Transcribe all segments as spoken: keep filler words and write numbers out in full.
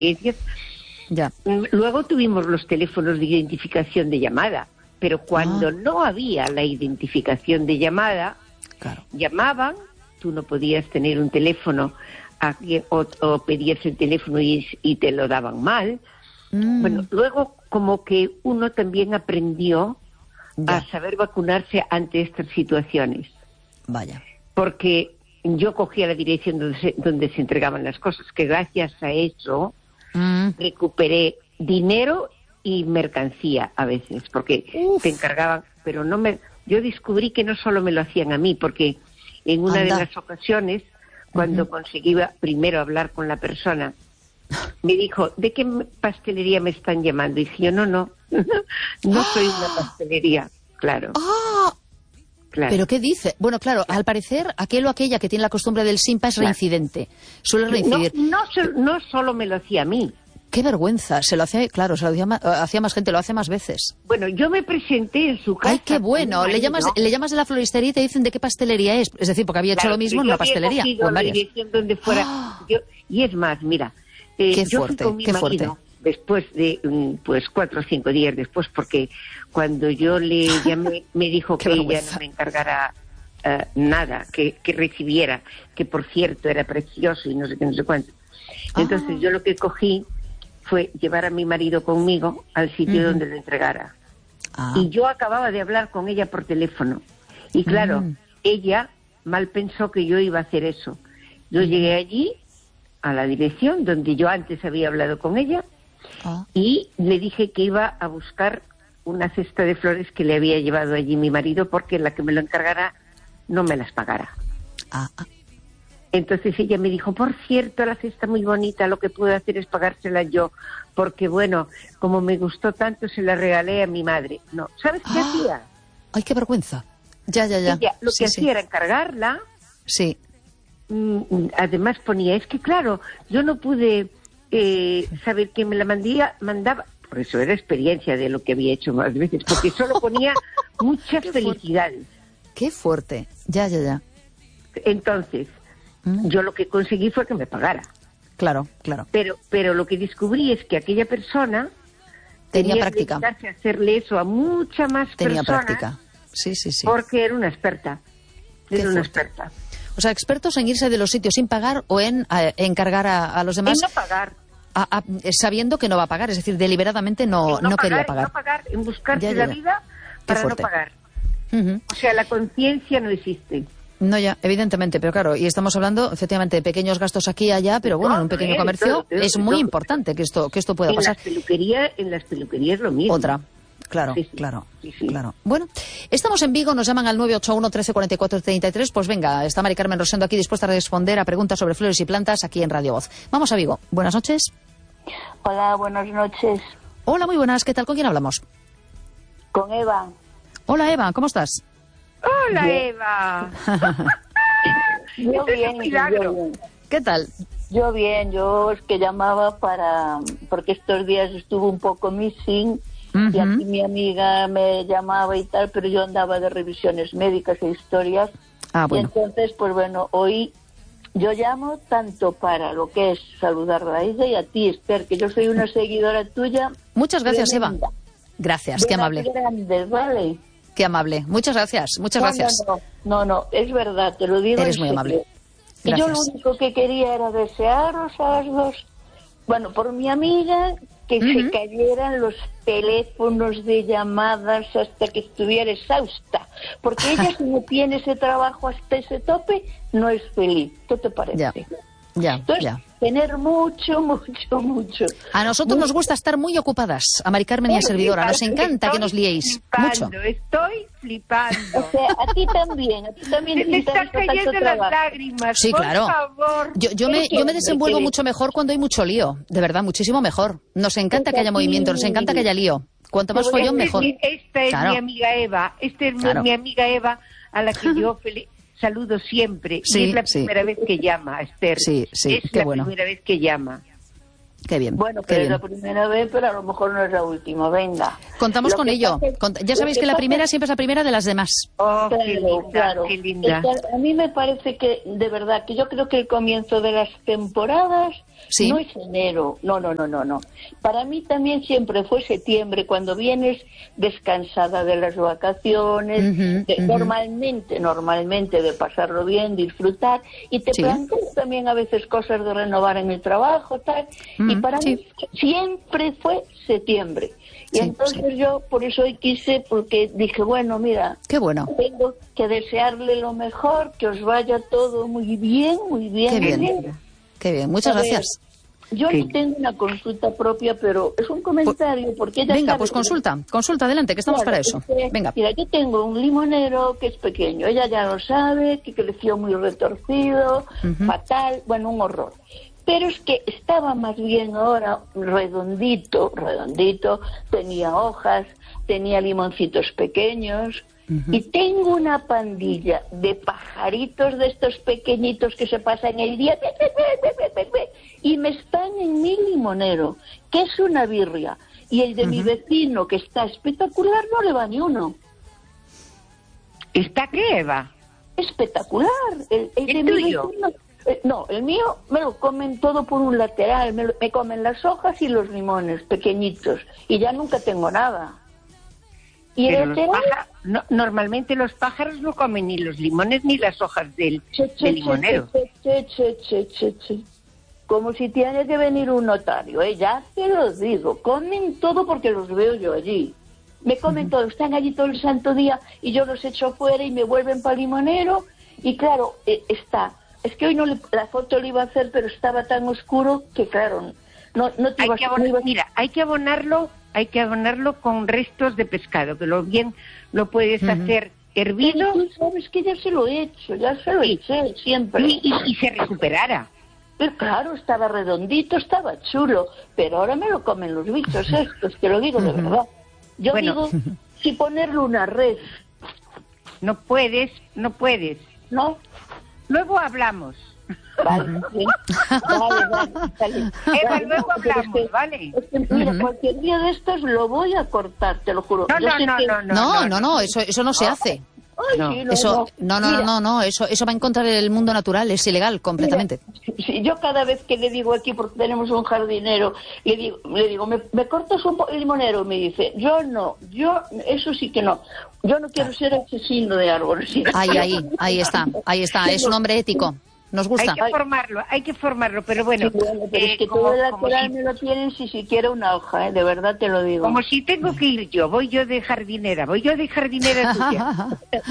Ya. Luego tuvimos los teléfonos de identificación de llamada, pero cuando ah. no había la identificación de llamada, claro. llamaban, tú no podías tener un teléfono o, o pedías el teléfono y, y te lo daban mal. Mm. Bueno, luego como que uno también aprendió ya. a saber vacunarse ante estas situaciones. Vaya. Porque yo cogía la dirección donde se, donde se entregaban las cosas, que gracias a eso mm. recuperé dinero y mercancía a veces, porque Uf. te encargaban, pero no me... Yo descubrí que no solo me lo hacían a mí, porque en una Anda. de las ocasiones, cuando uh-huh. conseguí primero hablar con la persona, me dijo, ¿de qué pastelería me están llamando? Y dije yo, no, no, no soy una pastelería, claro. ¡Ah! Claro. ¿Pero qué dice? Bueno, claro, al parecer, aquel o aquella que tiene la costumbre del simpa es reincidente. Suele reincidir. No, no, no solo me lo hacía a mí. ¡Qué vergüenza! Se lo hacía, claro, se lo hacía más, hacía más gente, lo hace más veces. Bueno, yo me presenté en su casa. ¡Ay, qué bueno! Le llamas, le llamas de la floristería y te dicen de qué pastelería es. Es decir, porque había claro, hecho lo mismo en una pastelería. O en varias. Donde fuera. ¡Oh! Yo, y es más, mira, eh, qué yo fuerte, fui con mi qué marido fuerte. después de, pues, cuatro o cinco días después, porque cuando yo le llamé, me dijo que ella no me encargara uh, nada, que, que recibiera, que por cierto era precioso y no sé qué, no sé cuánto. Entonces ah. yo lo que cogí fue llevar a mi marido conmigo al sitio uh-huh. donde lo entregara. Ah. Y yo acababa de hablar con ella por teléfono. Y claro, uh-huh. ella mal pensó que yo iba a hacer eso. Yo uh-huh. llegué allí, a la dirección donde yo antes había hablado con ella, uh-huh. y le dije que iba a buscar una cesta de flores que le había llevado allí mi marido, porque la que me lo encargara no me las pagara. Uh-huh. Entonces ella me dijo, por cierto, la cesta muy bonita, lo que puedo hacer es pagársela yo, porque bueno, como me gustó tanto, se la regalé a mi madre. No, ¿sabes qué ah, hacía? ¡Ay, qué vergüenza! Ya, ya, ya. Ella lo sí, que sí. hacía era encargarla. Sí. Mm, además ponía, es que claro, yo no pude eh, saber quién me la mandía, mandaba, por eso era experiencia de lo que había hecho más veces, porque solo ponía muchas qué felicidades. Fuerte. ¡Qué fuerte! Ya, ya, ya. Entonces... yo lo que conseguí fue que me pagara. Claro, claro. Pero pero lo que descubrí es que aquella persona tenía, tenía práctica. que dedicarse a hacerle eso a mucha más tenía personas. Tenía práctica. Sí, sí, sí. Porque era una experta. Era una experta. O sea, expertos en irse de los sitios sin pagar o en eh, encargar a, a los demás. En no pagar. A, a, sabiendo que no va a pagar, es decir, deliberadamente no, no, no pagar, quería pagar. En no pagar, en buscarse ya, ya, la ya. vida para no pagar. Uh-huh. O sea, la conciencia no existe. No, ya, evidentemente, pero claro, y estamos hablando efectivamente de pequeños gastos aquí y allá, pero bueno, no, en un pequeño eh, comercio todo, todo, es muy todo. importante que esto que esto pueda en pasar. Las peluquerías, en las peluquerías lo mismo. Otra, claro, sí, sí. claro, sí, sí. claro. Bueno, estamos en Vigo, nos llaman al nueve ocho uno, trece, cuarenta y cuatro, treinta y tres, pues venga, está Mari Carmen Rosendo aquí dispuesta a responder a preguntas sobre flores y plantas aquí en Radio Voz. Vamos a Vigo, buenas noches. Hola, buenas noches. Hola, muy buenas, ¿qué tal? ¿Con quién hablamos? Con Eva. Hola, Eva, ¿cómo estás? Hola, bien. Eva. Yo bien, yo bien. ¿Qué tal? Yo bien, yo es que llamaba para... porque estos días estuve un poco missing uh-huh. y aquí mi amiga me llamaba y tal, pero yo andaba de revisiones médicas e historias. Ah, bueno. Y entonces, pues bueno, hoy yo llamo tanto para lo que es saludarla a ella y a ti, Esther, que yo soy una seguidora tuya. Muchas gracias, Eva. Gracias, qué amable. Grandes, ¿vale? Qué amable. Muchas gracias, muchas no, gracias. No, no, no, no, es verdad, te lo digo. Eres muy amable. Y yo lo único que quería era desearos a las dos, bueno, por mi amiga, que uh-huh. se cayeran los teléfonos de llamadas hasta que estuviera exhausta. Porque ella, si no tiene ese trabajo hasta ese tope, no es feliz. ¿Qué te parece? Ya, ya, Entonces, ya. tener mucho, mucho, mucho. A nosotros mucho. nos gusta estar muy ocupadas, a Mari Carmen y a servidora. Nos encanta estoy que nos liéis. Flipando, Mucho. Estoy flipando. O sea, a ti también, a ti también. Se me están cayendo las lágrimas, sí, por claro. favor. Yo, yo, me, yo me desenvuelvo mucho mejor cuando hay mucho lío, de verdad, muchísimo mejor. Nos encanta que haya movimiento, nos encanta que haya lío. Cuanto más follón, mejor. Esta es claro. mi amiga Eva, esta es claro. mi amiga Eva, a la que yo fel- saludo siempre. Sí, y es la sí. primera vez que llama, Esther. Sí, sí, es qué la bueno. primera vez que llama. Qué bien. Bueno, qué pero bien. es la primera vez, pero a lo mejor no es la última. Venga. Contamos Lo con que ello. pasa es- Cont- ya lo sabéis que la pasa- primera siempre es la primera de las demás. Oh, qué Claro, linda, claro. qué linda. Es que a mí me parece que, de verdad, que yo creo que el comienzo de las temporadas Sí. no es enero. No, no, no, no, no. Para mí también siempre fue septiembre, cuando vienes descansada de las vacaciones, Ujú, de- ujú. normalmente, normalmente de pasarlo bien, disfrutar, y te Sí. planteas también a veces cosas de renovar en el trabajo, tal. y Mm, para sí. mí siempre fue septiembre. Y Sí, entonces yo por eso hoy quise, porque dije, bueno, mira, Qué bueno. tengo que desearle lo mejor, que os vaya todo muy bien, muy bien, Qué muy bien. bien. Qué bien. Muchas A ver, gracias. Yo Sí. no tengo una consulta propia, pero es un comentario, porque ella Venga, sabe pues que- consulta. Consulta, adelante, que estamos Claro, para eso. es que, Venga. Mira, yo tengo un limonero que es pequeño, ella ya lo sabe, que creció muy retorcido, Ujú. fatal, bueno, un horror. Pero es que estaba más bien ahora redondito, redondito, tenía hojas, tenía limoncitos pequeños, Ujú. y tengo una pandilla de pajaritos de estos pequeñitos que se pasan el día pe, pe, pe, pe, pe, pe, pe, y me están en mi limonero, que es una birria. Y el de mi vecino, que está espectacular, no le va ni uno. ¿Está qué, Eva? Espectacular. El, el ¿El de mi tuyo? vecino... eh, no, el mío me lo comen todo por un lateral, me, lo- me comen las hojas y los limones pequeñitos, y ya nunca tengo nada. Y Pero el los lateral... pájaros, no, normalmente los pájaros no comen ni los limones ni las hojas del, Che, che, del che, limonero. che, che, che, che, che, che. Como si tiene que venir un notario, ¿eh? Ya te lo digo. Comen todo porque los veo yo allí. Me comen todo, están allí todo el santo día y yo los echo fuera y me vuelven para limonero. Y claro, eh, está. Es que hoy no le- la foto le iba a hacer, pero estaba tan oscuro que claro, no, no te Hay iba que a abonar- no iba- mira, hay que abonarlo, hay que abonarlo con restos de pescado, que lo bien lo puedes Ujú. hacer Pero hervido tú sabes que ya se lo he hecho, ya se lo Sí. eché siempre. y, y- y se recuperara. Pero claro, estaba redondito, estaba chulo, pero ahora me lo comen los bichos estos, te lo digo de verdad. Yo Bueno. digo, si ponerle una red, No puedes, no puedes. ¿no? Luego hablamos. Vale, sí. vale, vale, vale. Eva, Vale, luego pero es hablamos, que- ¿vale? es que, mira, cualquier día de estos lo voy a cortar, te lo juro. No, Yo no, sé no, que- no, no. No, no, no, eso, eso no se hace. Ay, No. sí, no, Eso, no, no, no, Mira, no, no, eso, eso va en contra del mundo natural, es ilegal completamente. Mira, si yo cada vez que le digo aquí, porque tenemos un jardinero, le digo, le digo ¿me, me cortas un po- limonero? Me dice, yo no, yo, eso sí que no. Yo no quiero ser asesino de árboles. Ahí, ahí, ahí está, ahí está, es un hombre ético, nos gusta. Hay que formarlo, hay que formarlo, pero bueno, Sí, bueno, pero eh, es que como, todo el como lateral si, me lo tienen si siquiera una hoja, ¿eh? De verdad te lo digo. como si tengo que ir yo, voy yo de jardinera, voy yo de jardinera tuya.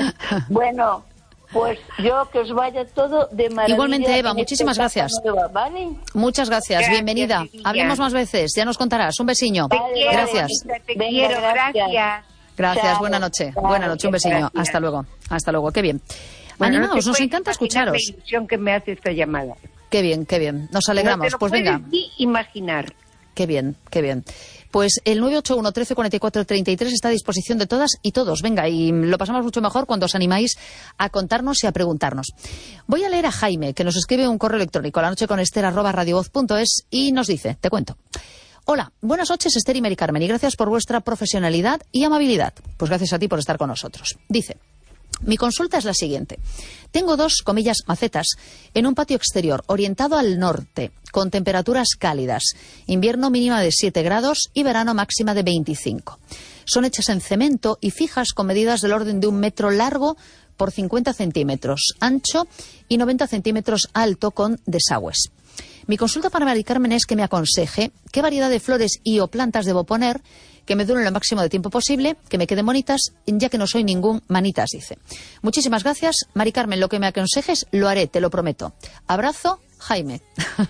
Bueno, pues yo que os vaya todo de maravilla. Igualmente, Eva, en muchísimas esta gracias. etapa nueva, ¿vale? Muchas gracias, Gracias, bienvenida. mi niña. Hablemos más veces, ya nos contarás. Un besiño. Te Vale, quiero, Gracias. bonita, te Venga, quiero, gracias. gracias. Gracias, Chao. buena noche. Chao, Buena noche, un besiño. gracias. Hasta luego, hasta luego, qué bien. Bueno, no Animaos, te nos puedes encanta imaginar escucharos. la ilusión que me hace esta llamada. Qué bien, qué bien. Nos alegramos. No te lo Pues puedes venga, ni imaginar. qué bien, qué bien. Pues el nueve ocho uno, trece, cuarenta y cuatro, treinta y tres está a disposición de todas y todos. Venga, y lo pasamos mucho mejor cuando os animáis a contarnos y a preguntarnos. Voy a leer a Jaime, que nos escribe un correo electrónico a la noche con Esther arroba radiovoz punto es y nos dice, te cuento. Hola, buenas noches Esther y Mari Carmen y gracias por vuestra profesionalidad y amabilidad. Pues gracias a ti por estar con nosotros. Dice, mi consulta es la siguiente. Tengo dos, comillas, macetas en un patio exterior orientado al norte, con temperaturas cálidas, invierno mínima de siete grados y verano máxima de veinticinco. Son hechas en cemento y fijas con medidas del orden de un metro largo por cincuenta centímetros ancho y noventa centímetros alto con desagües. Mi consulta para Mari Carmen es que me aconseje qué variedad de flores y o plantas debo poner que me duren lo máximo de tiempo posible, que me queden bonitas, ya que no soy ningún manitas, dice. Muchísimas gracias, Mari Carmen. Lo que me aconsejes lo haré, te lo prometo. Abrazo, Jaime.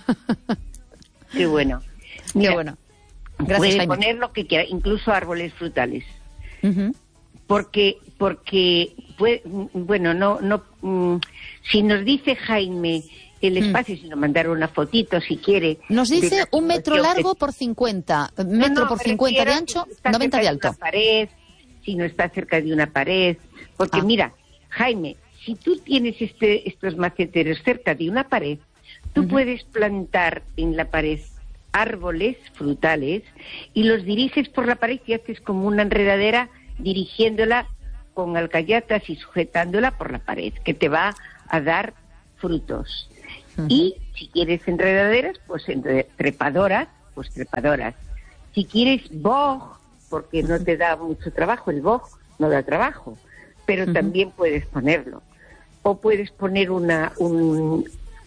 Qué bueno. Qué bueno. Gracias, puede Jaime. poner lo que quiera, incluso árboles frutales. Ujú. Porque, porque, puede, bueno, no, no, mm, si nos dice Jaime el espacio, si nos mandara una fotito, si quiere. Nos de dice la un metro situación largo que- por cincuenta, No, metro no, por me cincuenta de refiero ancho, si está noventa de cerca alto. una pared, si no está cerca de una pared. Porque Ah. mira, Jaime, si tú tienes este, estos maceteros cerca de una pared, tú Ujú. puedes plantar en la pared árboles frutales y los diriges por la pared y haces como una enredadera dirigiéndola con alcayatas y sujetándola por la pared, que te va a dar frutos. Uh-huh. Y si quieres enredaderas, pues entre, trepadoras, pues trepadoras. Si quieres boj, porque no te da mucho trabajo, el boj no da trabajo, pero uh-huh. también puedes ponerlo. O puedes poner una, un,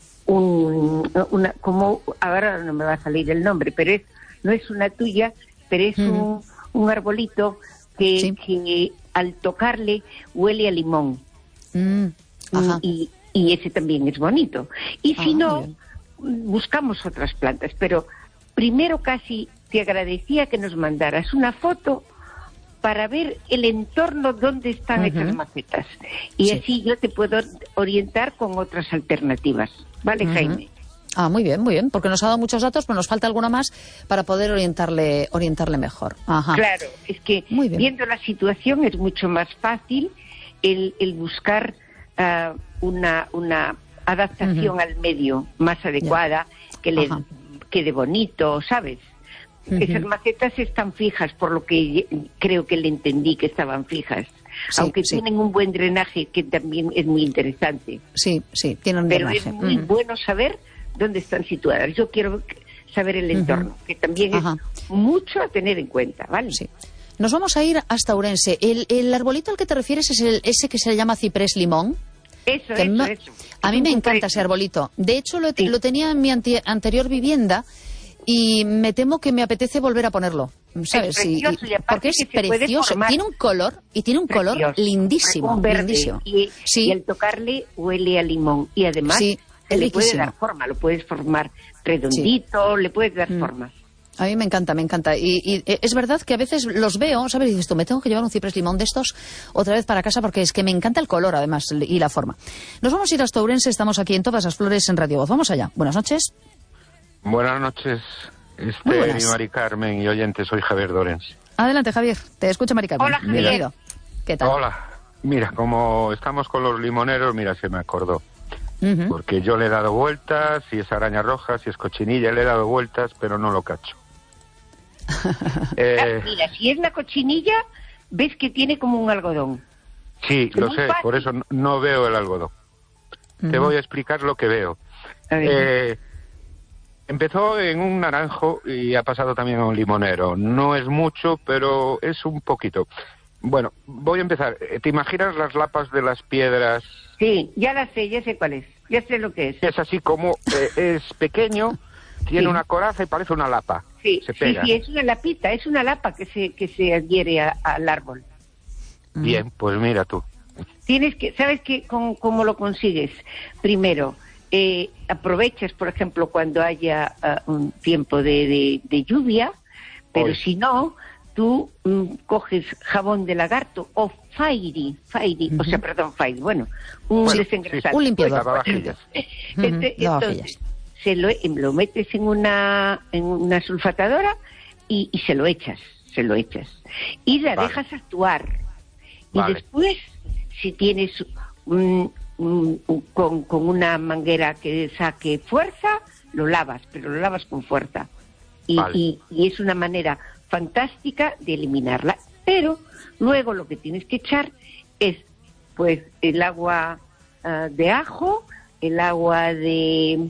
un, una, como, ahora no me va a salir el nombre, pero es, no es una tuya, pero es uh-huh. un, un arbolito que, sí. que al tocarle huele a limón. Mm. Ajá. Y, y ese también es bonito. Y si ah, no, buscamos otras plantas, pero primero casi te agradecía que nos mandaras una foto para ver el entorno donde están uh-huh. hechas macetas. Y sí. así yo te puedo orientar con otras alternativas. ¿Vale, uh-huh. Jaime? Ah, muy bien, muy bien, porque nos ha dado muchos datos, pero nos falta alguna más para poder orientarle orientarle mejor. Ajá. Claro, es que viendo la situación es mucho más fácil el, el buscar uh, una, una adaptación uh-huh. al medio más adecuada, yeah. que le Ajá. quede bonito, ¿sabes? Uh-huh. Esas macetas están fijas, por lo que creo que le entendí que estaban fijas. Sí, aunque sí. tienen un buen drenaje, que también es muy interesante. Sí, sí, tienen un Pero drenaje. es muy uh-huh. bueno saber dónde están situadas. Yo quiero saber el entorno, uh-huh. que también Ajá. es mucho a tener en cuenta, ¿vale? Sí. Nos vamos a ir hasta Ourense. ¿El, el arbolito al que te refieres es el, ese que se llama ciprés limón? Eso, eso, no, eso. A mí me encanta ese arbolito. De hecho, lo, sí. lo tenía en mi anti, anterior vivienda y me temo que me apetece volver a ponerlo, ¿sabes? Es precioso, y, y porque es precioso. Tiene un color, y tiene un precioso. color lindísimo. Un verde, lindísimo. Y, sí. y al tocarle huele a limón. Y además... Sí. le puedes dar forma, lo puedes formar redondito, sí. le puedes dar mm. formas. A mí me encanta, me encanta. Y, y es verdad que a veces los veo, ¿sabes? Y dices tú, me tengo que llevar un ciprés limón de estos otra vez para casa porque es que me encanta el color, además, y la forma. Nos vamos a ir hasta Ourense, estamos aquí en Todas las Flores en Radio Voz. Vamos allá. Buenas noches. Buenas noches, Esther y Mari Carmen y oyentes. Soy Javier de Ourense. Adelante, Javier. Te escucha Mari Carmen. Hola, Javier. Bienvenido. ¿Qué tal? Hola. Mira, como estamos con los limoneros, mira, se me acordó. Uh-huh. Porque yo le he dado vueltas, si es araña roja, si es cochinilla, le he dado vueltas, pero no lo cacho. eh... Mira, si es la cochinilla, ves que tiene como un algodón. Sí, lo sé, fácil. Por eso no veo el algodón. Uh-huh. Te voy a explicar lo que veo. Eh, empezó en un naranjo y ha pasado también a un limonero. No es mucho, pero es un poquito. Bueno, voy a empezar. ¿Te imaginas las lapas de las piedras? Sí, ya las sé, ya sé cuál es. Ya sé lo que es. Es así como, eh, es pequeño, tiene sí. una coraza y parece una lapa. Sí, se pega. sí, sí, es una lapita, es una lapa que se que se adhiere a, al árbol. Bien, pues mira tú. Tienes que, ¿sabes qué? ¿Cómo, cómo lo consigues? Primero, eh, aprovechas, por ejemplo, cuando haya uh, un tiempo de, de, de lluvia, pero Hoy. si no... tú mm, coges jabón de lagarto o Fairy, Fairy, uh-huh. o sea, perdón, Fairy, bueno, un sí, desengrasante. Sí, un limpiador. Lavavajillas. Este, uh-huh. Entonces, se lo, lo metes en una en una sulfatadora y, y se lo echas, se lo echas. Y la vale. dejas actuar. Y vale. después, si tienes un, un, un, con, con una manguera que saque fuerza, lo lavas, pero lo lavas con fuerza. Y, vale. y, y es una manera fantástica de eliminarla, pero luego lo que tienes que echar es pues el agua uh, de ajo, el agua de,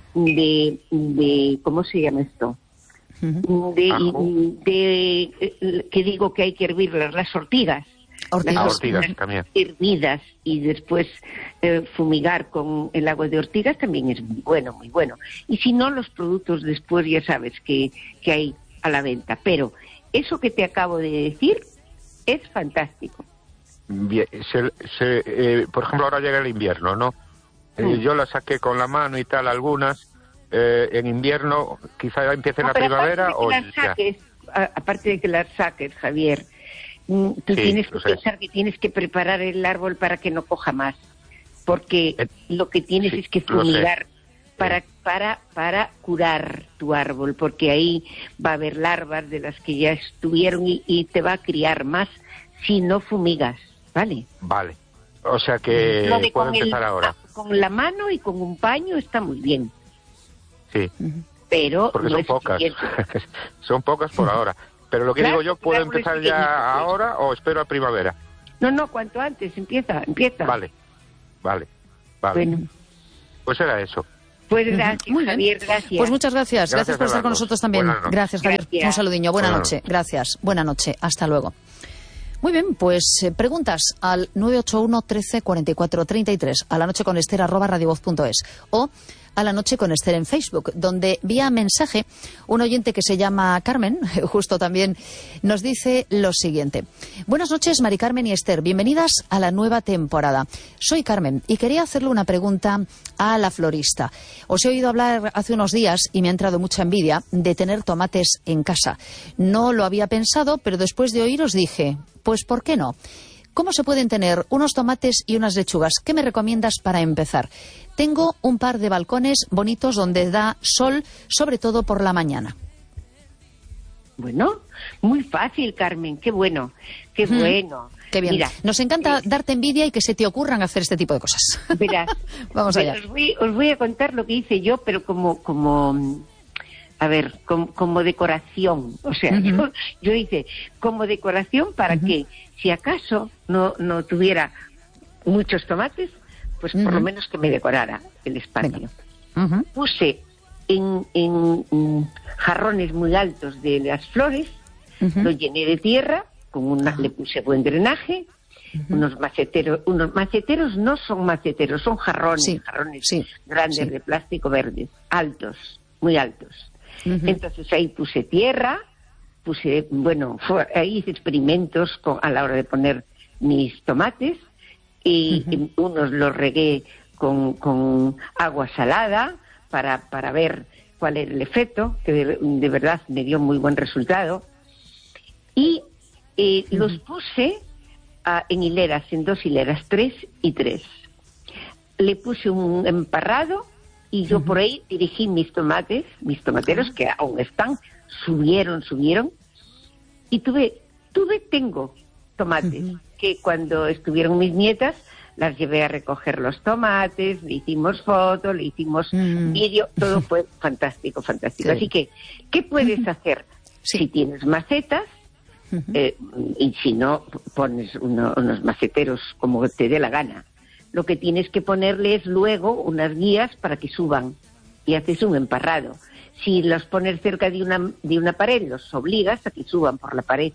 de de ¿cómo se llama esto? Uh-huh. De, de, de, de que digo que hay que hervirlas, las ortigas, ortigas, las ortigas, ortigas también hervidas y después eh, fumigar con el agua de ortigas también es muy bueno, muy bueno. Y si no, los productos después ya sabes que que hay a la venta, pero eso que te acabo de decir es fantástico. Bien, se, se, eh, por ejemplo, ahora llega el invierno, ¿no? Eh, mm. Yo la saqué con la mano y tal, algunas, eh, en invierno, quizá empiece no, la primavera o las saques, a, aparte de que las saques, Javier, tú sí, tienes que pensar que tienes que preparar el árbol para que no coja más, porque eh, lo que tienes sí, es que fumigar para para para curar tu árbol, porque ahí va a haber larvas de las que ya estuvieron y, y te va a criar más si no fumigas, ¿vale? Vale, o sea que no, puedo empezar el, ahora. Con la mano y con un paño está muy bien. Sí. Uh-huh. pero porque no son pocas. Son pocas por ahora. Pero lo que claro, digo yo, ¿puedo empezar ya ahora o espero a primavera? No, no, cuanto antes, empieza, empieza. Vale, vale, vale. Bueno. Pues era eso. Pues gracias, Muy Javier, gracias. Pues muchas gracias, gracias, gracias por estar con nosotros también. Gracias, Javier. Gracias. Un saludiño, buena Buenas noche. Gracias, buena noche, hasta luego. Muy bien, pues eh, preguntas al nueve ocho uno, trece, cuarenta y cuatro, treinta y tres, a la noche con Esther arroba radiovoz punto es o a la noche con Esther en Facebook, donde vía mensaje un oyente que se llama Carmen, justo también nos dice lo siguiente. Buenas noches, Mari Carmen y Esther, bienvenidas a la nueva temporada. Soy Carmen y quería hacerle una pregunta a la florista. Os he oído hablar hace unos días y me ha entrado mucha envidia de tener tomates en casa. No lo había pensado, pero después de oíros dije, pues ¿por qué no? ¿Cómo se pueden tener unos tomates y unas lechugas? ¿Qué me recomiendas para empezar? Tengo un par de balcones bonitos donde da sol, sobre todo por la mañana. Bueno, muy fácil, Carmen. Qué bueno, qué mm, bueno. Qué bien. Mira, nos encanta eh, darte envidia y que se te ocurran hacer este tipo de cosas. Verás, vamos allá. Os voy, os voy a contar lo que hice yo, pero como... como A ver, como, como decoración, o sea, uh-huh. yo, yo hice como decoración para uh-huh. que si acaso no, no tuviera muchos tomates, pues uh-huh. por lo menos que me decorara el espacio. Uh-huh. Puse en, en, en jarrones muy altos de las flores, uh-huh. lo llené de tierra, con una, uh-huh. le puse buen drenaje, uh-huh. unos maceteros, unos maceteros no son maceteros, son jarrones, sí. jarrones sí. grandes sí. de plástico verdes, altos, muy altos. Uh-huh. Entonces ahí puse tierra, puse, bueno, fue, ahí hice experimentos con, a la hora de poner mis tomates y, uh-huh. y unos los regué con, con agua salada para, para ver cuál era el efecto, que de, de verdad me dio muy buen resultado. Y eh, uh-huh. los puse uh, en hileras, en dos hileras, tres y tres. Le puse un emparrado. Y yo uh-huh. por ahí dirigí mis tomates, mis tomateros, que aún están, subieron, subieron. Y tuve, tuve, tengo tomates, uh-huh. que cuando estuvieron mis nietas, las llevé a recoger los tomates, le hicimos fotos, le hicimos uh-huh. vídeo, todo fue fantástico, fantástico. Sí. Así que, ¿qué puedes uh-huh. hacer? Sí. Si tienes macetas, uh-huh. eh, y si no, pones uno, unos maceteros como te dé la gana. Lo que tienes que ponerle es luego unas guías para que suban y haces un emparrado. Si los pones cerca de una, de una pared, los obligas a que suban por la pared.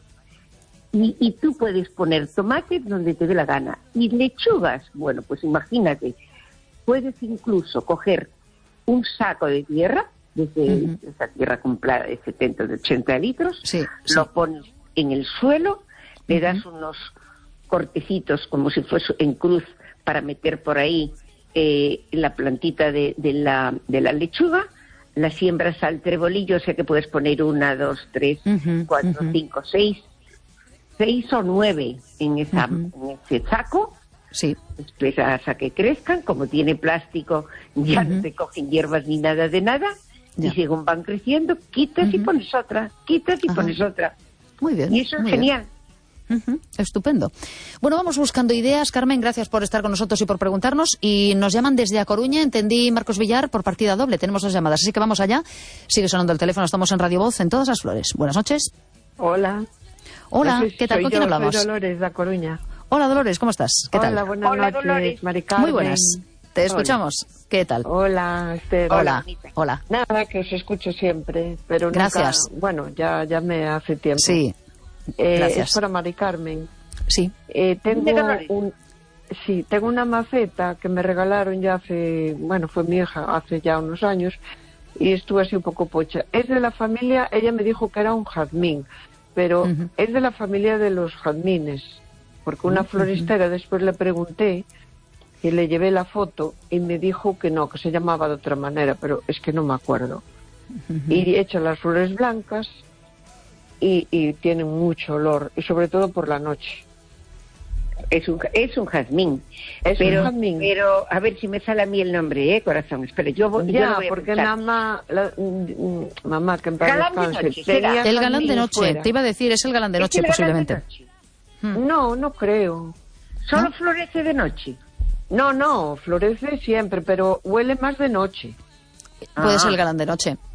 Y, y tú puedes poner tomates donde te dé la gana. Y lechugas, bueno, pues imagínate, puedes incluso coger un saco de tierra, desde uh-huh. esa tierra comprada de setenta, de ochenta litros, sí, lo sí. pones en el suelo, le uh-huh. das unos cortecitos como si fuese en cruz, para meter por ahí eh, la plantita de, de, la, de la lechuga, la siembras al trebolillo, o sea que puedes poner una, dos, tres, uh-huh, cuatro, uh-huh. cinco, seis, seis o nueve en, esa, uh-huh. en ese saco, sí. esperas a que crezcan, como tiene plástico ya uh-huh. no te cogen hierbas ni nada de nada, ya. Y según van creciendo, quitas uh-huh. y pones otra, quitas y uh-huh. pones otra. Muy bien. Y eso es muy genial. Bien. Uh-huh. Estupendo. Bueno, vamos buscando ideas. Carmen, gracias por estar con nosotros y por preguntarnos. Y nos llaman desde A Coruña, entendí, Marcos Villar, por partida doble. Tenemos las llamadas, así que vamos allá. Sigue sonando el teléfono, estamos en Radio Voz, en todas las flores. Buenas noches. Hola. Hola, soy, ¿qué tal? ¿Con quién yo, hablamos? Soy Dolores, de A Coruña. Hola, Dolores, ¿cómo estás? ¿Qué tal? Hola, buenas Hola, noches, Dolores. Mari Carmen. Muy buenas. Te escuchamos. Hola. ¿Qué tal? Hola, Esther. Hola. Hola. Nada, que os escucho siempre, pero gracias. Nunca, bueno, ya, ya me hace tiempo. Sí, eh, gracias. Es para Mari Carmen. Sí. Eh, tengo un, sí, tengo una maceta que me regalaron ya hace, bueno, fue mi hija hace ya unos años y estuve así un poco pocha. Es de la familia, ella me dijo que era un jazmín, pero uh-huh. es de la familia de los jazmines, porque una uh-huh. floristera después le pregunté y le llevé la foto y me dijo que no, que se llamaba de otra manera, pero es que no me acuerdo. Uh-huh. Y he hecho las flores blancas y, y tienen mucho olor, y sobre todo por la noche. Es un, es un jazmín. Es pero, un jazmín. Pero, a ver si me sale a mí el nombre, ¿eh, corazón? Espera, yo, voy, ya, yo lo voy a porque pensar. mamá, la, mamá, que en paz galán descanse, de noche, tenía el galán de noche, fuera. te iba a decir, es el galán de noche, ¿Es el posiblemente. galán de noche? Hmm. No, no creo. ¿Solo ¿No? florece de noche? No, no, florece siempre, pero huele más de noche. Puede Ah. ser el galán de noche.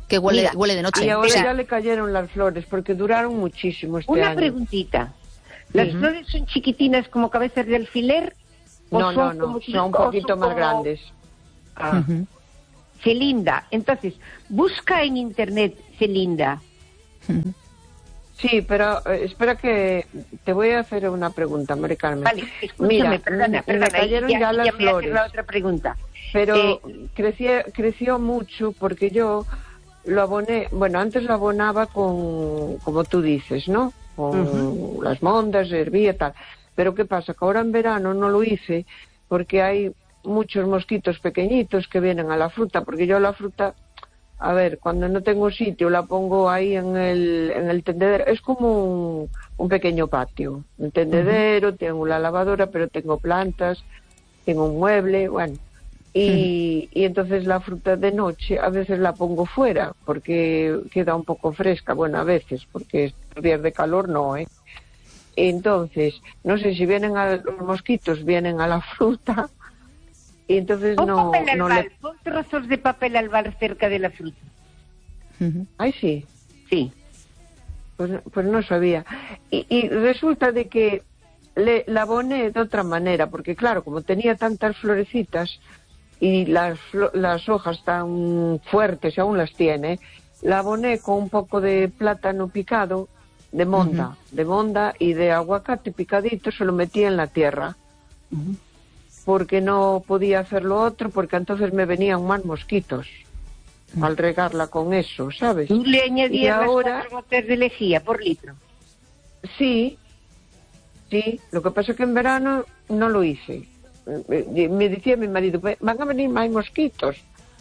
que huele, Mira, huele de noche. Y ahora O sea, ya le cayeron las flores, porque duraron muchísimo este Una año. preguntita. ¿Las Ujú. flores son chiquitinas como cabezas de alfiler? ¿O No, no, son no, como son un o son poquito más como- grandes. Ah. Ujú. Celinda. Entonces, busca en internet Celinda. Sí, pero eh, espera que te voy a hacer una pregunta, Mari Carmen. Vale, escúchame, Mira, perdona, me perdona. cayeron ya, ya ya las me haces flores, la otra pregunta. pero Eh, creció, creció mucho porque yo lo aboné, bueno, antes lo abonaba con, como tú dices, ¿no? Con Ujú. las mondas, hervía y tal. Pero ¿qué pasa? Que ahora en verano no lo hice porque hay muchos mosquitos pequeñitos que vienen a la fruta, porque yo la fruta, a ver, cuando no tengo sitio la pongo ahí en el, en el tendedero, es como un, un pequeño patio, un tendedero, uh-huh. Tengo la lavadora, pero tengo plantas, tengo un mueble, bueno, y, uh-huh. y entonces la fruta de noche a veces la pongo fuera, porque queda un poco fresca, bueno, a veces, porque estos días de calor no, ¿eh? Entonces, no sé si vienen a, los mosquitos, vienen a la fruta, y entonces pon no, papel no albal, le... pon trozos de papel albal cerca de la fruta. Uh-huh. Ay, sí. Sí. Pues, pues no sabía. Y, y resulta de que le, la aboné de otra manera, porque claro, como tenía tantas florecitas y las, las hojas tan fuertes, aún las tiene, la aboné con un poco de plátano picado, de monda, uh-huh. de monda y de aguacate picadito, se lo metí en la tierra. Uh-huh. Porque no podía hacer lo otro, porque entonces me venían más mosquitos uh-huh. al regarla con eso, ¿sabes? ¿Tú le añadías ahora... las cuatro gotas de lejía por litro? Sí, sí, lo que pasa es que en verano no lo hice. Me decía mi marido, van a venir más mosquitos.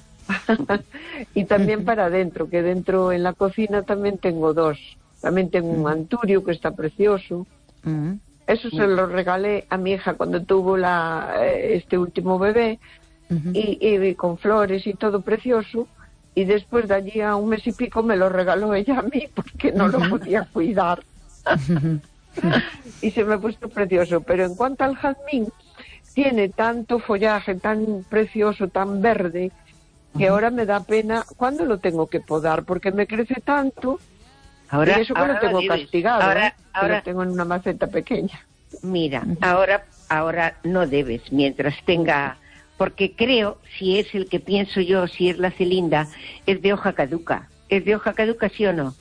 Y también para adentro, que dentro en la cocina también tengo dos. También tengo un anturio que está precioso. Uh-huh. Eso se lo regalé a mi hija cuando tuvo la, este último bebé, uh-huh. y, y con flores y todo precioso, y después de allí a un mes y pico me lo regaló ella a mí porque no uh-huh. lo podía cuidar. Uh-huh. Y se me ha puesto precioso. Pero en cuanto al jazmín, tiene tanto follaje tan precioso, tan verde, que uh-huh. ahora me da pena cuando lo tengo que podar, porque me crece tanto. Ahora, y eso que ahora lo tengo lo castigado, ahora, ¿eh? ahora, que lo tengo en una maceta pequeña. Mira, ahora, ahora no debes, mientras tenga, porque creo, si es el que pienso yo, si es la Celinda, es de hoja caduca. ¿Es de hoja caduca, sí o no?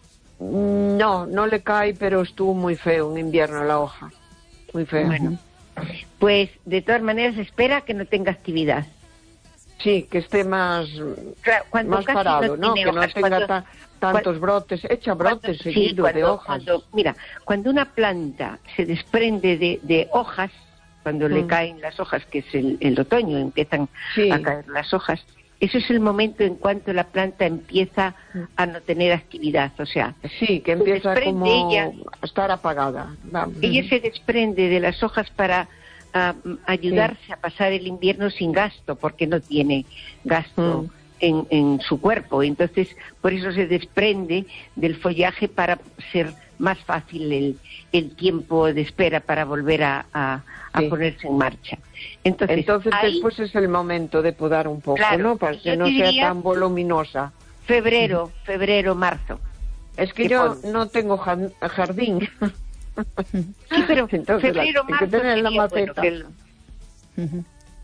No, no le cae, pero estuvo muy feo en invierno la hoja. Muy feo. Bueno, pues de todas maneras espera que no tenga actividad. Sí, que esté más, claro, más parado, no ¿no? Que hojas, no tenga cuando, ta, tantos cuando, brotes, echa brotes cuando, seguidos sí, cuando, de hojas. Cuando, mira, cuando una planta se desprende de, de hojas, cuando mm. le caen las hojas, que es el, el otoño, empiezan sí. a caer las hojas, eso es el momento en cuanto la planta empieza a no tener actividad, o sea... Sí, que empieza como ella, a estar apagada. Vamos. Ella se desprende de las hojas para... Uh, ayudarse sí. a pasar el invierno sin gasto, porque no tiene gasto mm. en, en su cuerpo. Entonces, por eso se desprende del follaje para ser más fácil el, el tiempo de espera para volver a, a, a sí. ponerse en marcha. Entonces, Entonces ahí, después es el momento de podar un poco, claro, ¿no? Para que no sea tan voluminosa. Febrero, febrero, marzo. Es que yo pon? no tengo jardín. Sí, pero entonces, febrero, la, marzo, que tener la maceta. Bueno, que... uh-huh.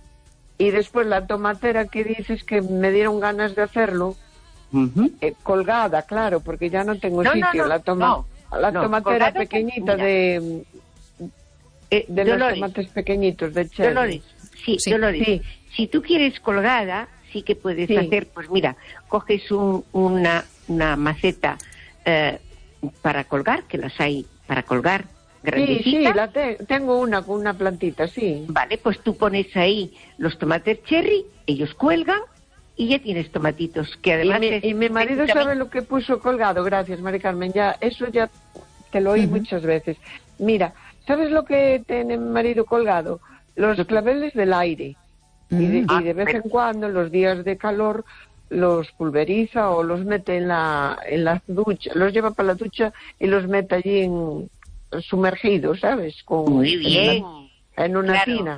Y después la tomatera que dices que me dieron ganas de hacerlo, uh-huh. eh, colgada, claro, porque ya no tengo no, sitio. No, no, la toma, no, la no, tomatera pequeñita de, eh, de los tomates pequeñitos de cherry. Dolores, sí, sí, Dolores. Sí. Si tú quieres colgada, sí que puedes sí. hacer, pues mira, coges un, una, una maceta eh, para colgar, que las hay para colgar, grandecita. Sí, sí, la te, tengo una con una plantita, sí. Vale, pues tú pones ahí los tomates cherry, ellos cuelgan y ya tienes tomatitos, que además... Y mi, es, y mi marido sabe también... lo que puso colgado, gracias, Mari Carmen, ya, eso ya te lo oí uh-huh. muchas veces. Mira, ¿sabes lo que tiene mi marido colgado? Los claveles del aire. Uh-huh. Y, de, ah, y de vez pero... en cuando, en los días de calor, los pulveriza o los mete en la en la ducha, los lleva para la ducha y los mete allí en, sumergidos, ¿sabes? Con, Muy bien. En, la, en una claro. tina.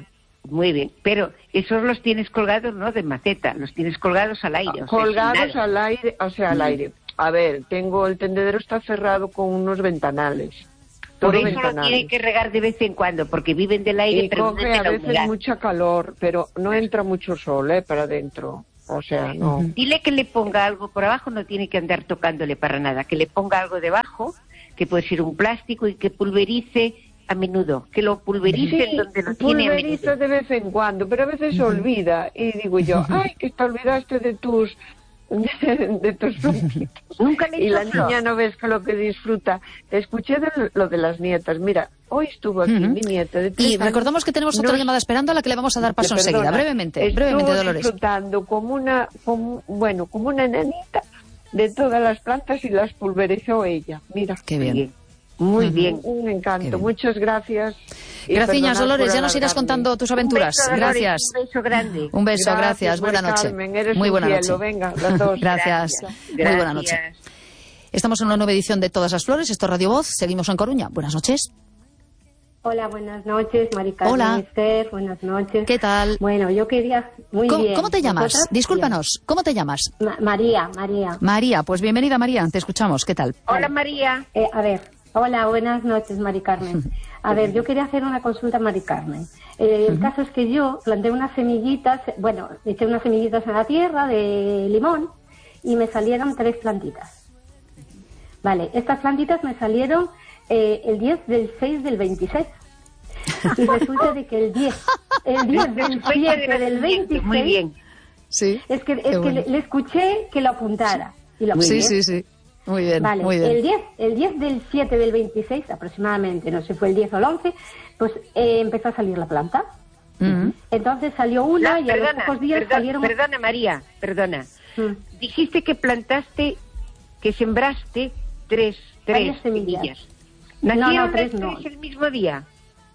Muy bien, pero esos los tienes colgados, ¿no?, de maceta, los tienes colgados al aire. O sea, colgados al aire, o sea, al aire. A ver, tengo el tendedero está cerrado con unos ventanales. Por eso ventanales. Lo tiene que regar de vez en cuando, porque viven del aire, y pero coge no de a la veces humedad. Mucha calor, pero no entra mucho sol, ¿eh?, para adentro. O sea, no. Dile que le ponga algo por abajo, no tiene que andar tocándole para nada, que le ponga algo debajo, que puede ser un plástico, y que pulverice a menudo, que lo pulverice sí, donde lo tiene a menudo. Pulveriza de vez en cuando, pero a veces se olvida, y digo yo, ay, que te olvidaste de tus de, de tus plantitas. Nunca le y la flor. Niña no ves que lo que disfruta. Escuché de lo de las nietas. Mira, hoy estuvo aquí uh-huh. mi nieta de tres y años, recordamos que tenemos otra nos, llamada esperando a la que le vamos a dar paso enseguida, brevemente, brevemente, Dolores. Disfrutando como una, como, bueno, como una nenita de todas las plantas y las pulverizó ella. Mira, qué bien. bien. Muy uh-huh. bien. Un encanto. Muchas gracias. Gracias, Dolores. Ya nos irás contando tus aventuras. Un beso, gracias. Un beso grande. Un beso, gracias. gracias. Buena noche. Carmen, Muy buena cielo. noche. Venga, las dos. gracias. gracias. Muy buena noche. Estamos en una nueva edición de Todas las Flores. Esto es Radio Voz. Seguimos en Coruña. Buenas noches. Hola, buenas noches, Mari Carmen. Hola. Esther, buenas noches. ¿Qué tal? Bueno, yo quería... Muy ¿Cómo, bien. ¿Cómo te llamas? ¿Vosotras? Discúlpanos. Bien. ¿Cómo te llamas? Ma- María, María. María. Pues bienvenida, María. Te escuchamos. ¿Qué tal? Hola, María. Eh, a ver, hola, buenas noches, Mari Carmen. A ver, yo quería hacer una consulta a Mari Carmen. Eh, el uh-huh. caso es que yo planté unas semillitas, bueno, eché unas semillitas en la tierra de limón y me salieron tres plantitas. Vale, estas plantitas me salieron eh, el diez del seis del veintiséis. Y resulta de que el diez, el diez del siete del veintiséis... Muy bien. Sí. Es que, es que bueno. le, le escuché que lo apuntara. Y lo sí, sí, sí. Muy bien, vale, muy bien. El diez, el diez del siete del veintiséis, aproximadamente, no sé, fue el diez o el once, pues eh, empezó a salir la planta. Uh-huh. Entonces salió una La, y perdona, a los pocos días perdona, salieron... Perdona, María, perdona. Mm. Dijiste que plantaste, que sembraste tres, tres semillas. semillas. ¿Nacieron no, no, tres las no. tres el mismo día?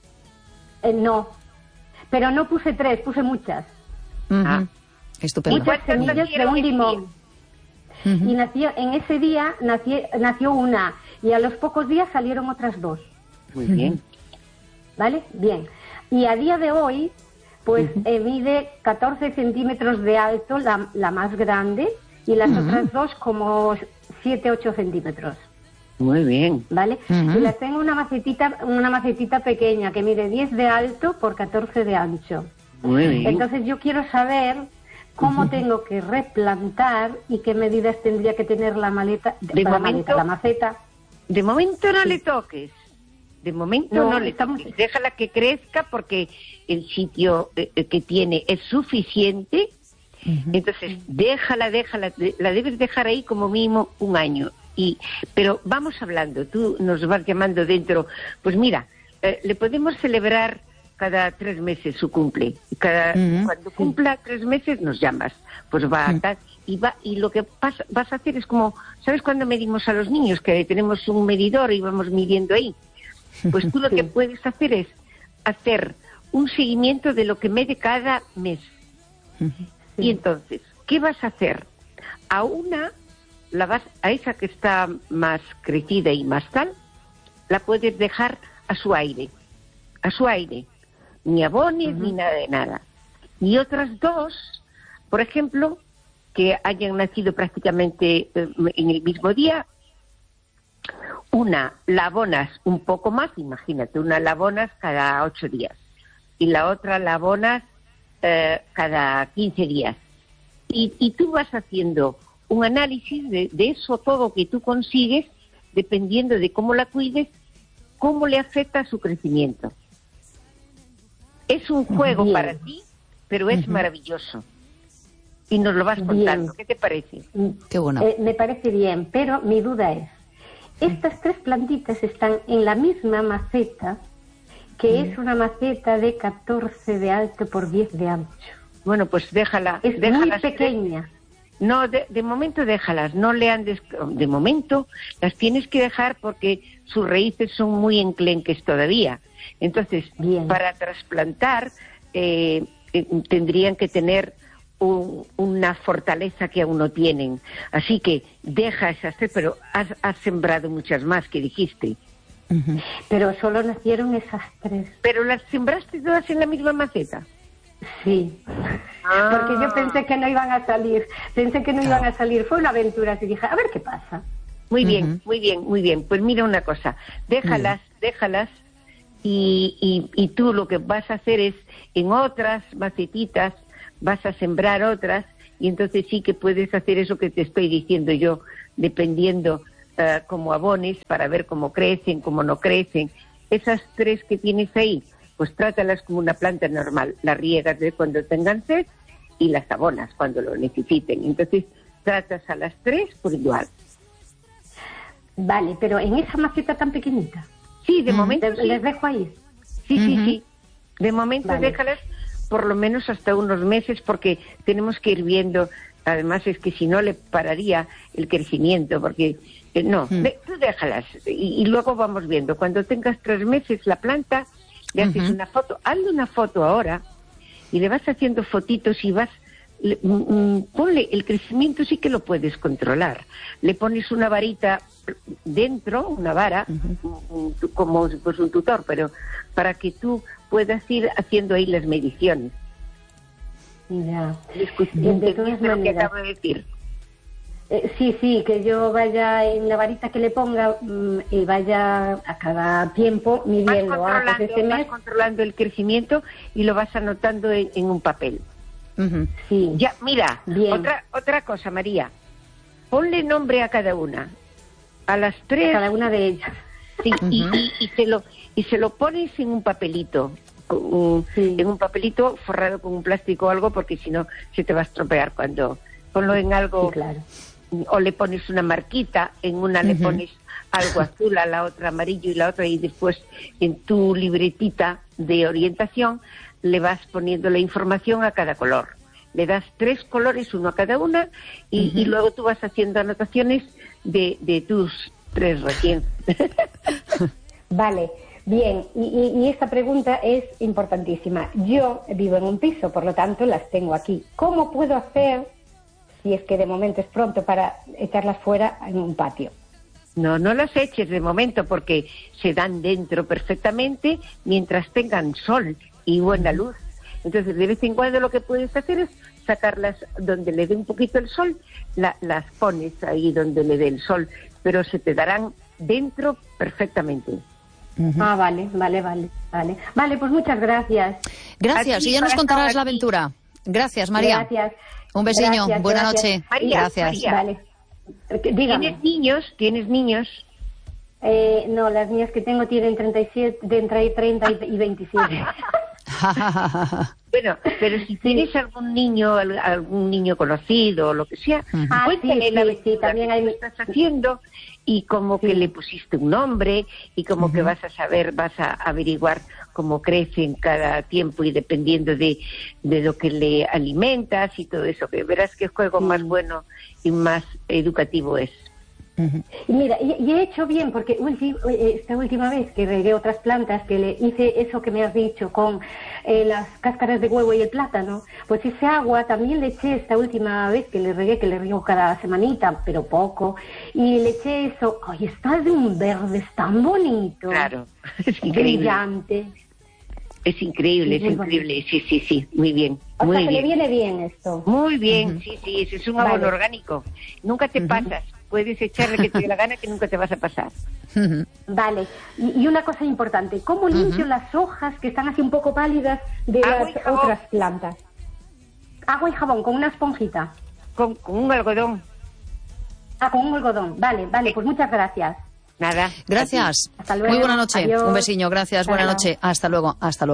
Eh, no, pero no puse tres, puse muchas. Uh-huh. Ah. Estupendo. Muchas semillas de un limón. Uh-huh. Y nació, en ese día nació, nació una, y a los pocos días salieron otras dos. Muy bien. ¿Vale? Bien. Y a día de hoy, pues uh-huh. eh, mide catorce centímetros de alto, la, la más grande, y las uh-huh. otras dos como siete, ocho centímetros. Muy bien. ¿Vale? Uh-huh. Y las tengo una macetita, una macetita pequeña que mide diez de alto por catorce de ancho. Muy bien. Entonces yo quiero saber cómo uh-huh. tengo que replantar y qué medidas tendría que tener la maleta, de la, momento, maleta, la maceta. De momento no sí. le toques. De momento no, no le estamos... toques. Déjala que crezca porque el sitio eh, que tiene es suficiente. Uh-huh. Entonces, déjala, déjala, la debes dejar ahí como mínimo un año. Y, pero vamos hablando, tú nos vas llamando dentro. Pues mira, eh, le podemos celebrar cada tres meses su cumple. Cada, uh-huh. Cuando cumpla sí. tres meses nos llamas. Pues va a estar. Y, va, y lo que pasa, vas a hacer es como, ¿sabes cuando medimos a los niños? Que tenemos un medidor y vamos midiendo ahí. Pues tú lo que puedes hacer es hacer un seguimiento de lo que mede cada mes. Uh-huh. Sí. Y entonces, ¿qué vas a hacer? A una, la vas, a esa que está más crecida y más tal, la puedes dejar a su aire. A su aire. Ni abones, uh-huh. ni nada de nada. Y otras dos, por ejemplo, que hayan nacido prácticamente eh, en el mismo día, una la abonas un poco más, imagínate, una la abonas cada ocho días y la otra la abonas eh, cada quince días. Y, y tú vas haciendo un análisis de, de eso todo que tú consigues, dependiendo de cómo la cuides, cómo le afecta a su crecimiento. Es un juego bien. Para ti, pero es uh-huh. maravilloso. Y nos lo vas contando. Bien. ¿Qué te parece? Qué bueno. Eh, me parece bien, pero mi duda es, estas tres plantitas están en la misma maceta, que mm. es una maceta de catorce de alto por diez de ancho. Bueno, pues déjala. Es déjalas muy pequeña. No, de, de momento déjalas, no le andes, de momento las tienes que dejar porque sus raíces son muy enclenques todavía. Entonces, bien. Para trasplantar eh, eh, tendrían que tener un, una fortaleza que aún no tienen. Así que deja esas tres, pero has, has sembrado muchas más que dijiste. Uh-huh. Pero solo nacieron esas tres. ¿Pero las sembraste todas en la misma maceta? Sí, ah. porque yo pensé que no iban a salir, pensé que no iban a salir, fue una aventura, así dije, a ver qué pasa. Muy bien, uh-huh. muy bien, muy bien. Pues mira una cosa, déjalas, uh-huh. déjalas, y, y, y tú lo que vas a hacer es, en otras macetitas, vas a sembrar otras, y entonces sí que puedes hacer eso que te estoy diciendo yo, dependiendo uh, cómo abones, para ver cómo crecen, cómo no crecen. Esas tres que tienes ahí, pues trátalas como una planta normal, las riegas de cuando tengan sed y las abonas cuando lo necesiten. Entonces, tratas a las tres por igual. Vale, pero en esa maceta tan pequeñita. Sí, de mm. momento ¿Les, sí. ¿Les dejo ahí? Sí, uh-huh. sí, sí. De momento vale. Déjalas por lo menos hasta unos meses, porque tenemos que ir viendo. Además es que si no le pararía el crecimiento, porque eh, no, mm. de, tú déjalas y, y luego vamos viendo. Cuando tengas tres meses la planta, le haces uh-huh. una foto, hazle una foto ahora y le vas haciendo fotitos y vas, le, mm, ponle, el crecimiento sí que lo puedes controlar. Le pones una varita dentro, una vara, uh-huh. un, un, como pues un tutor, pero para que tú puedas ir haciendo ahí las mediciones. Ya. De todas maneras, lo que acabo de decir. Eh, sí, sí, que yo vaya en la varita que le ponga mmm, y vaya a cada tiempo midiendo. Vas controlando, ah, pues este mes... vas controlando el crecimiento y lo vas anotando en, en un papel. Uh-huh. Sí. Ya, mira, Bien. otra otra cosa, María. Ponle nombre a cada una. A las tres. A cada una de ellas. Sí, uh-huh. y, y, y, se lo, y se lo pones en un papelito. Un, sí. En un papelito forrado con un plástico o algo, porque si no se te va a estropear cuando... Ponlo en algo... Sí, claro. O le pones una marquita, en una uh-huh. le pones algo azul, a la otra amarillo y la otra, y después en tu libretita de orientación le vas poniendo la información a cada color. Le das tres colores, uno a cada una, y, uh-huh. y luego tú vas haciendo anotaciones de, de tus tres recién. Vale, bien, y, y, y esta pregunta es importantísima. Yo vivo en un piso, por lo tanto las tengo aquí. ¿Cómo puedo hacer... si es que de momento es pronto para echarlas fuera en un patio? No, no las eches de momento, porque se dan dentro perfectamente mientras tengan sol y buena luz. Entonces, de vez en cuando lo que puedes hacer es sacarlas donde le dé un poquito el sol, la, las pones ahí donde le dé el sol, pero se te darán dentro perfectamente. Uh-huh. Ah, vale, vale, vale, vale. Vale, pues muchas gracias. Gracias, y ya nos contarás la aventura. Gracias, María. Gracias. Un besiño, gracias, buena gracias. noche. María, gracias. María. Vale. Dígame. ¿Tienes niños? ¿Tienes niños? Eh, no, las niñas que tengo tienen treinta y siete, de entre treinta y veintisiete. Bueno, pero si tienes algún niño, algún niño conocido o lo que sea, uh-huh. ah, cuéntale sí, la sí, sí, también hay... que estás haciendo y como sí. que le pusiste un nombre y como uh-huh. que vas a saber, vas a averiguar cómo crece en cada tiempo y dependiendo de, de lo que le alimentas y todo eso, que verás que el juego sí. más bueno y más educativo es. Uh-huh. Y mira, y, y he hecho bien, porque ulti, esta última vez que regué otras plantas, que le hice eso que me has dicho con eh, las cáscaras de huevo y el plátano, pues ese agua también le eché esta última vez que le regué, que le riego cada semanita, pero poco, y le eché eso. ¡Ay, está de un verde tan bonito! Claro, es increíble. Brillante. Es increíble, es, es increíble, bonito. sí, sí, sí, muy bien. O muy sea, que bien. le viene bien esto. Muy bien, uh-huh. sí, sí, es un abono vale. orgánico. Nunca te uh-huh. pasas. Puedes echarle que te dé la gana, que nunca te vas a pasar. Uh-huh. Vale, y, y una cosa importante, ¿cómo uh-huh. limpio las hojas que están así un poco pálidas de Agua las otras plantas? Agua y jabón, con una esponjita. Con, con un algodón. Ah, con un algodón, vale, vale, pues muchas gracias. Nada. Gracias. Hasta luego. Muy buena noche. Adiós. Un besiño, gracias, buena noche. Hasta luego, hasta luego.